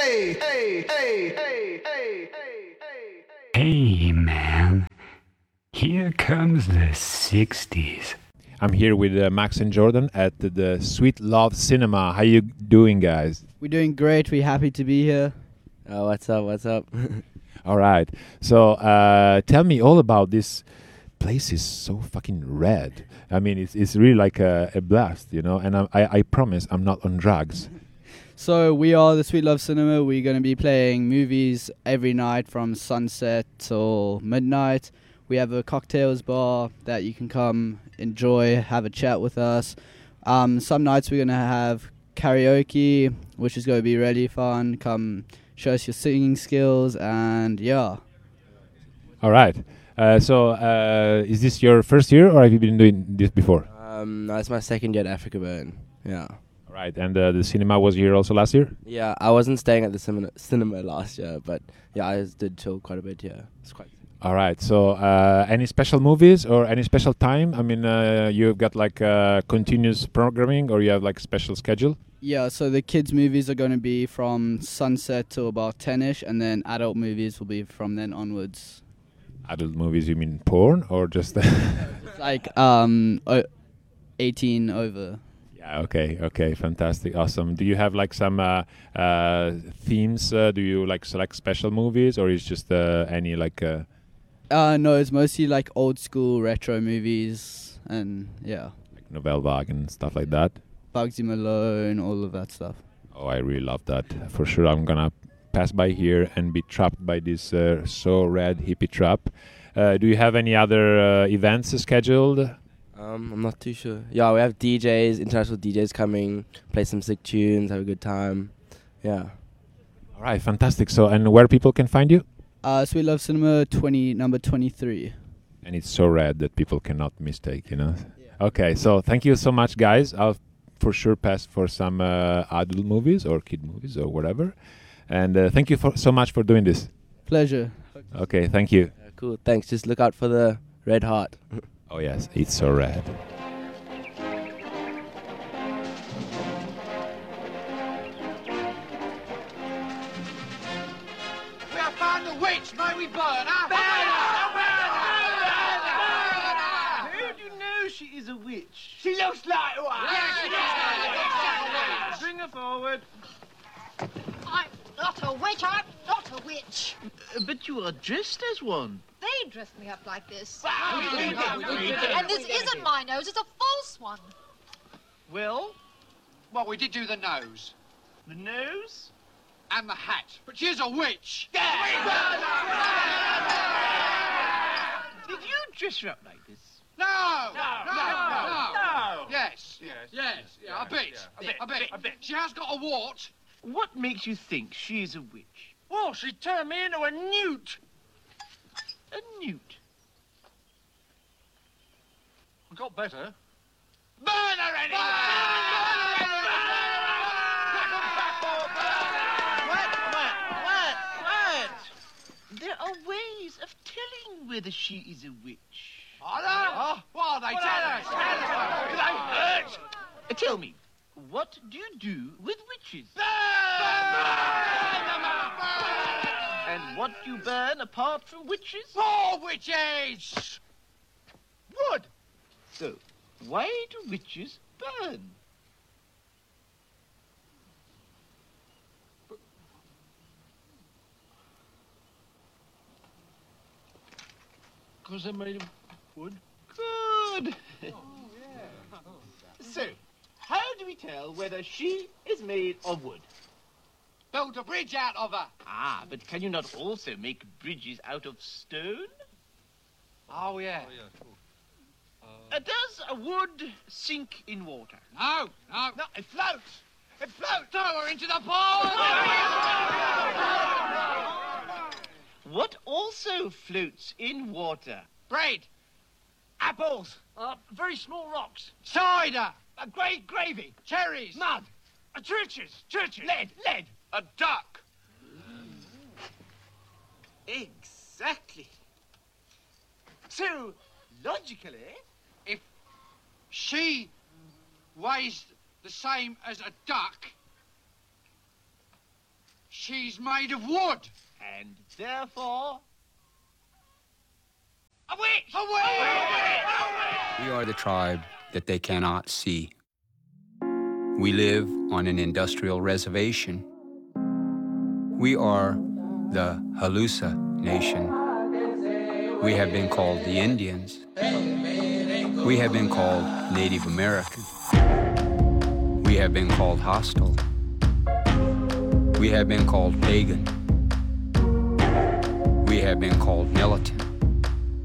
Hey man, here comes the 60s. I'm here with Max and Jordan at the Sweet Love Cinema. How you doing, guys? We're doing great. We're happy to be here. Oh, what's up? What's up? All right. So tell me all about this place. Is so fucking red. I mean, it's really like a blast, you know. And I promise I'm not on drugs. So we are the Sweet Love Cinema. We're going to be playing movies every night from sunset till midnight. We have a cocktails bar that you can come enjoy, have a chat with us. Some nights we're going to have karaoke, which is going to be really fun. Come show us your singing skills, and yeah. All right. So is this your first year, or have you been doing this before? No, it's my second year at Africa Burn. Yeah. All right. And the cinema was here also last year? Yeah, I wasn't staying at the cinema last year, but yeah, I did chill quite a bit here. It's quite. All right. So any special movies or any special time? I mean, you've got like continuous programming, or you have like special schedule? Yeah, so the kids' movies are going to be from sunset till about 10ish, and then adult movies will be from then onwards. Adult movies, you mean porn or just? Like 18 over. Yeah. Okay. Fantastic. Awesome. Do you have like some themes? Do you like select special movies, or is just any like? No, it's mostly like old school retro movies, and yeah, Like Nouvelle Vague and stuff like that. Bugsy Malone, all of that stuff. Oh, I really love that. For sure, I'm gonna pass by here and be trapped by this so red hippie trap. Do you have any other events scheduled? I'm not too sure. Yeah, we have DJs, international DJs coming, play some sick tunes, have a good time. Yeah. All right, fantastic. So, and where people can find you? Sweet Love Cinema, number 23. And it's so red that people cannot mistake, you know? Yeah. Okay, so thank you so much, guys. I'll for sure pass for some adult movies or kid movies or whatever. And thank you so much for doing this. Pleasure. Okay, thank you. Cool. Thanks. Just look out for the red heart. Oh, yes, it's so red. We have found the witch. May we burn her? Who do you know she is a witch? She looks like one. Bring her forward. I'm not a witch, I'm not a witch. But you are dressed as one. They dressed me up like this. And this isn't my nose, it's a false one. Well, Well, we did do the nose the nose? and the hat, but she's a witch. Did you dress her up like this? No. No. Yes. Yeah, a bit. She has got a wart. What makes you think she is a witch? Well, she turned me into a newt. A newt? I got better. Burn her anyway! What? There are ways of telling whether she is a witch. Are there? What are they? Tell us. Do they hurt? Tell me, what do you do with witches? And what do you burn apart from witches? More witches! Wood. So, why do witches burn? Because they're made of wood. Good. So, how do we tell whether she is made of wood? Build a bridge out of her. Ah, but can you not also make bridges out of stone? Oh, yeah. Does a wood sink in water? No, it floats. It floats. Throw her into the pool. What also floats in water? Bread. Apples. Very small rocks. Cider. Great gravy. Cherries. Mud. Churches. Lead. A duck. Exactly. So, logically, If she weighs the same as a duck, she's made of wood. And therefore... A witch! A witch! We are the tribe that they cannot see. We live on an industrial reservation. We are the Halusa Nation. We have been called the Indians. We have been called Native American. We have been called hostile. We have been called pagan. We have been called militant.